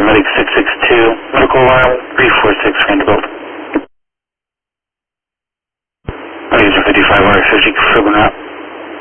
paramedic 662, medical alarm 346 Vanderbilt. User 55 R50 confirm that.